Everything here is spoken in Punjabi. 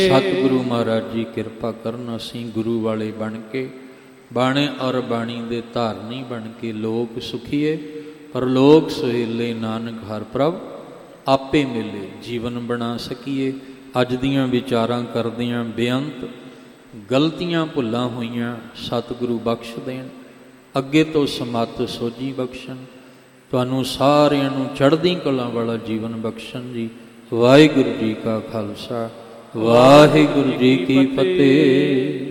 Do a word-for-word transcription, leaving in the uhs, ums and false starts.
ਸਤਿਗੁਰੂ ਮਹਾਰਾਜ ਜੀ ਕਿਰਪਾ ਕਰਨ ਅਸੀਂ ਗੁਰੂ ਵਾਲੇ ਬਣ ਕੇ, ਬਾਣੇ ਔਰ ਬਾਣੀ ਦੇ ਧਾਰਨੀ ਬਣ ਕੇ ਲੋਕ ਸੁਖੀਏ, ਪਰਲੋਕ ਸੁਹੇਲੇ ਨਾਨਕ ਹਰ ਪ੍ਰਭ ਆਪੇ ਮਿਲੇ ਜੀਵਨ ਬਣਾ ਸਕੀਏ। ਅੱਜ ਦੀਆਂ ਵਿਚਾਰਾਂ ਕਰਦਿਆਂ ਬੇਅੰਤ ਗਲਤੀਆਂ ਭੁੱਲਾਂ ਹੋਈਆਂ ਸਤਿਗੁਰੂ ਬਖਸ਼ ਦੇਣ, ਅੱਗੇ ਤੋਂ ਸਮੱਤ ਸੋਝੀ ਬਖਸ਼ਣ, ਤੁਹਾਨੂੰ ਸਾਰਿਆਂ ਨੂੰ ਚੜ੍ਹਦੀ ਕਲਾ ਵਾਲਾ ਜੀਵਨ ਬਖਸ਼ਣ ਜੀ। ਵਾਹਿਗੁਰੂ ਜੀ ਕਾ ਖਾਲਸਾ, ਵਾਹਿਗੁਰੂ ਜੀ ਕੀ ਫਤਿਹ।